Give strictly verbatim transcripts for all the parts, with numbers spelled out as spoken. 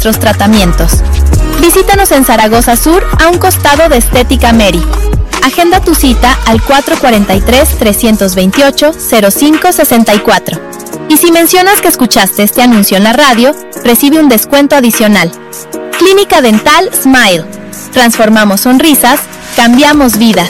nuestros tratamientos. Visítanos en Zaragoza Sur, a un costado de Estética Meri. Agenda tu cita al cuatro cuatro tres, tres dos ocho, cero cinco seis cuatro. Y si mencionas que escuchaste este anuncio en la radio, recibe un descuento adicional. Clínica Dental Smile. Transformamos sonrisas, cambiamos vidas.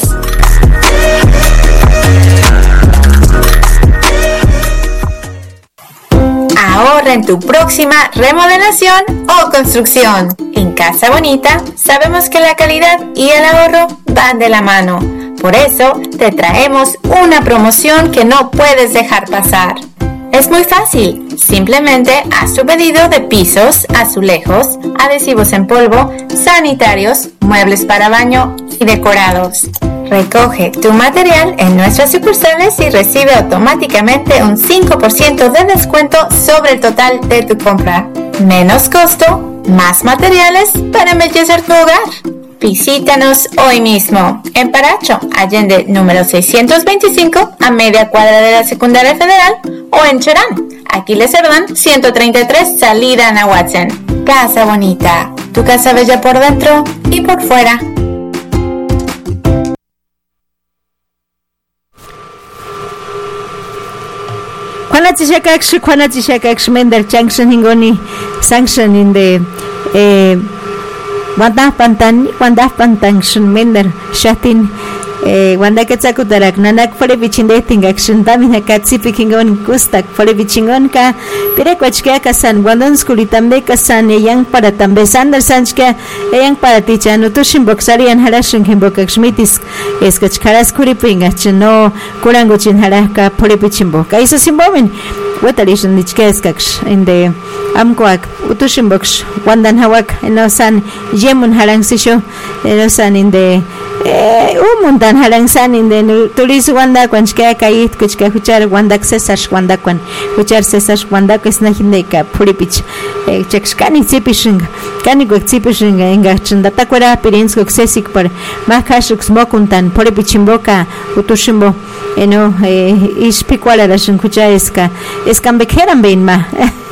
Ahorra en tu próxima remodelación o construcción. En Casa Bonita sabemos que la calidad y el ahorro van de la mano. Por eso te traemos una promoción que no puedes dejar pasar. Es muy fácil. Simplemente haz tu pedido de pisos, azulejos, adhesivos en polvo, sanitarios, muebles para baño y decorados. Recoge tu material en nuestras sucursales y recibe automáticamente un cinco por ciento de descuento sobre el total de tu compra. Menos costo, más materiales para embellecer tu hogar. Visítanos hoy mismo en Paracho, Allende número seiscientos veinticinco, a media cuadra de la Secundaria Federal, o en Cherán, Aquiles Cerdán ciento treinta y tres, salida a Nahuatzin. Casa Bonita, tu casa bella por dentro y por fuera. Kwanatishakaksh, kwanatishakaksh, mender changshan hingoni, sanction in the eh, Wanda Pantan, Wanda Pantanction, mender, shatin, eh, Wanda Katsakutarak, Nanak for a vichindating action, Damina Katsi picking on Kustak for a vichingonka, Pirequachka San, Wandan Skulitambe San, a young Paratambe, Sander Sanchka, a young Paraticha, Nutushin Boxari and Harashin Himbokak Schmitis, Eskachkaras Kuriping, no Kurangochin Haraka, Polipichimbok. I saw Simbomin. What are you in the Cheskaks in the Amquak, Utushimboksh, Wandan Hawak, and no san, Yemun Harang Sisho, and no san in the Umundan Harang San in the Turis Wanda, Quanchka, Kait, Kuchka, Huchar, Wandak Sesash, Wandakwan, which are Sesash, Wandak is Nahindeka, Puripich, Chekskani Zipishing, Kanigok Zipishing, Engachin, the Takwara, Pirinsko, Sesik per Makashuk Smokuntan, Puripichimboka, Utushimbo, you know, Ish Piquala, Kuchaeska. Es can be quedan bien más.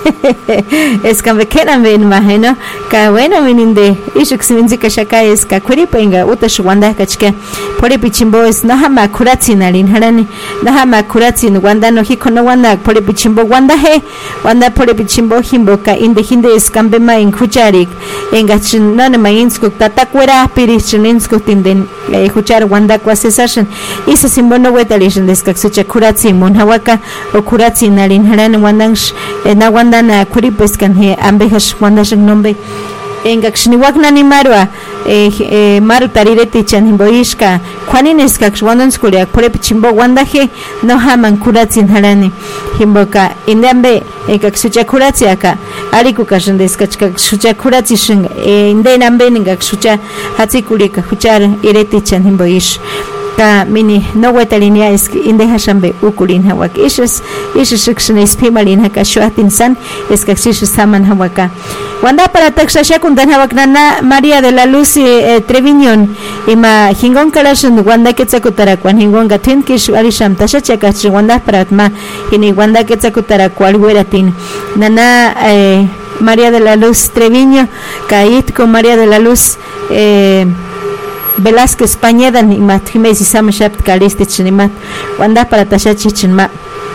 Es can be quedan bien más, ¿no? Que bueno, vienen de Ishuk Minzika Shaka es que Kuripenga, Utash Wanda Kachka, Poripichimbo is Nahama Kuratsin Alin Harani, Nahama Kuratsin, Wanda no Hikono Wanda, Poripichimbo, Wanda He, Wanda Poripichimbo Himboka, in the Hinde is Kambema in Kucharik, Engachin, Nanama Inskuk, Tatakwera, Pirishin Inskuk in the Huchar Wanda Quasesation, is a Simbono Wetalish in this Kaksucha Kuratsin, Munhawaka, or Kuratsin Alin Haran, Wandansh, and Nawandana Kuripeskan here, Ambehash Wandashang Nombe. En Gakshniwakna ni Marwa, eh, Maru Tarireti Chanimboishka, Juanines Kakshwandan Skuria, Porepichimbo, Wandaje, no Haman Kuratsin Harani, Himboka, Indambe, Ekaksucha Kuratiaka, Arikukash and Deskachka, Sucha Kuratishin, Indenambe, Gakshucha, Hatzikulika, Huchar, Ireti Chanimboish. Mini no wetalinia is in the Hashambe Ukulin Hawak issues, issues section is Pimalin Hakashuatin San, is Kaxish Saman Hawaka. Wanda para Taxashakundan Hawaknana, María de la Luz Treviñón, Ima Hingon Kalashan, Wanda Quetzacutarakwan, Hingon Gatinkish, Arisham, Tashachakachi, Wanda Paratma, Hini Wanda Quetzacutaracual, Weratin, Nana María de la Luz Treviño, Kait con María de la Luz. Eh, Velázquez Pañeda ni Matjimes y Samshapt Kalistich ni Mat Wanda para Tashachichinma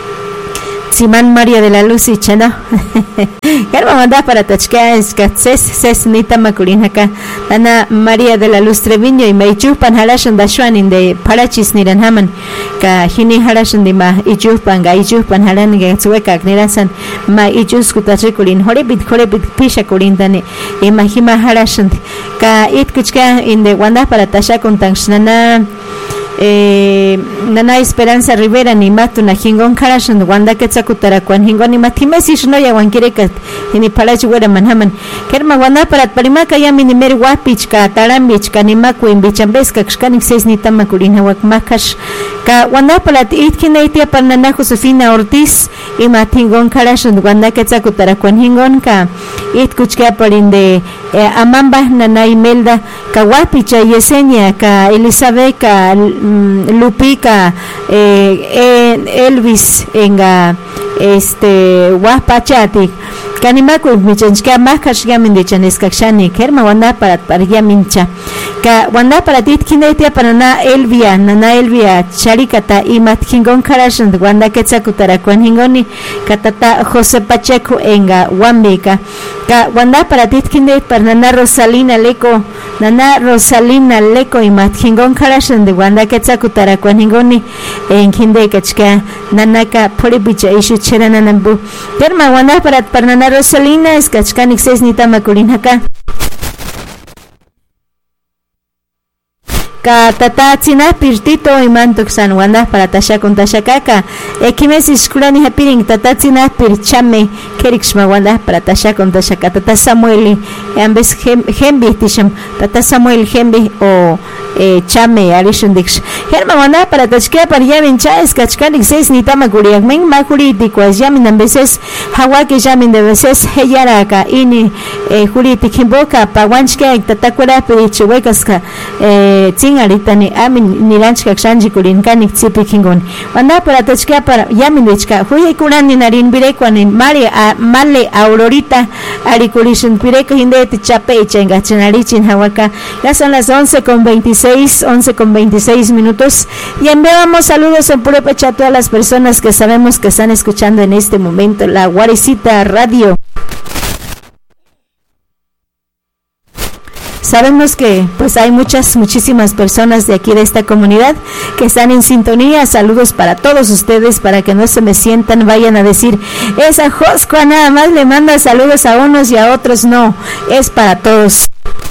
Simán María de la Luz y Chena Germa Wanda para Tachka es Katses Ses Nita Makulinaka Ana María de la Luz Treviño y Meichupan Harashan Dashuan in the Parachis Niranhaman Ka Hini Harashan de Ma Ichupan Gaichupan Haran Gatsueka Nirasan Ma Ichus Kutachikulin Horibit Horibit Pishakulin Dani Imahima Harashan Ka Itkuchka in the Wanda para Tasha con Tangshnana eh, Nana Esperanza Rivera ni Matuna Hingon Karashan Wanda Quetzacutaracuan Hingon ni Matimesis no ya Wankirekat ni Palachuera Manhaman Kerma Wanda para Parimaka Yami ni Mer Wapichka Tarambichka ni Maku in Bichambesca Xcanik seis ni Tamakulina Wakmakash Ka Wanda para Itkinaitia Panana Josefina Ortiz y Matingon Karashan Wanda Quetzacutaracuan Hingon Ka Itkuchka Parinde Amamba Nana Imelda Ka Wapicha Yesenia Ka Elizabeth Ka Lupica, eh, Elvis, enga, este, Guapachati, Kanimaku michanchka makash yamin de chaneskakshani kerma wanda para para yamincha. Ka wanda para tit kinetia para na Elvia, nana Elvia charikata y matkingon karashan wanda quetzakutara kwan hingoni katata José Pacheco enga wambika. Ka wanda para tit kinet para nana Rosalina Leco, nana Rosalina Leco y matkingon karashan de wanda quetzakutara kwan hingoni en kinde kachka nanaka poribicha ishu cherananambu. Kerma wanda para para nana Rosalina es kachkanik ses nitama kulinaka. Ka tata tsina pirtito imantuk san wanda para tasha con tashakaka ekimes iskulani hapiring tata tsina pirchame kerikshma wanda para tasha con tashaka tata Samuel ambes hembi tisham tata Samuel hembi o eh, chame alishundix herma wanda para tashka para yamin chas kachkanik ses nitama kuriak men makuri tikwas yamin ambeses hawaki yamin de veces heyaraka ini eh, juri tikimboka pawanchke tata kura pirichuekaska eh, ahorita ni amin ni ranchka xanji kulin kanik tsipi kingon wanda para tachka para yamin dechka huye kuran ni narin bireko ni mari a male aurorita ari kulishin bireko hinde te chape chenga chenarichin hawaka. Ya son las once con veintiséis, once con veintiséis minutos y enviamos saludos en puro pecho a todas las personas que sabemos que están escuchando en este momento la Guarecita Radio. Sabemos que pues hay muchas, muchísimas personas de aquí de esta comunidad que están en sintonía. Saludos para todos ustedes, para que no se me sientan, vayan a decir, esa Joscua nada más le manda saludos a unos y a otros. No, es para todos.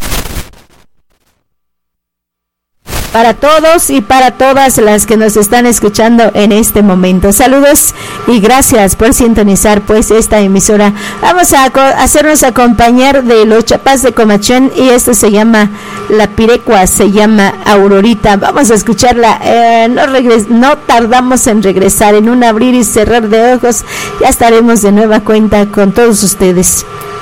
Para todos y para todas las que nos están escuchando en este momento. Saludos y gracias por sintonizar pues esta emisora. Vamos a hacernos acompañar de los Chapás de Comachén y esto se llama La Pirecua, se llama Aurorita. Vamos a escucharla. Eh, no, regres- no tardamos en regresar, en un abrir y cerrar de ojos. Ya estaremos de nueva cuenta con todos ustedes.